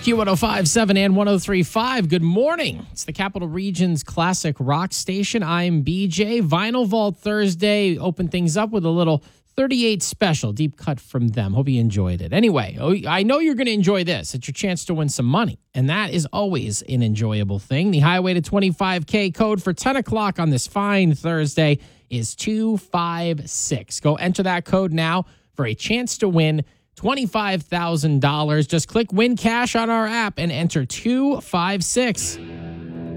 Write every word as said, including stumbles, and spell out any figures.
Q one oh five point seven and one oh three point five. Good morning. It's the Capital Region's classic rock station. I'm B J. Vinyl Vault Thursday. Open things up with a little thirty-eight special, deep cut from them. Hope you enjoyed it. Anyway, I know you're going to enjoy this. It's your chance to win some money, and that is always an enjoyable thing. The Highway to twenty-five K code for ten o'clock on this fine Thursday is two five six. Go enter that code now for a chance to win twenty-five thousand dollars. Just click Win Cash on our app and enter two five six.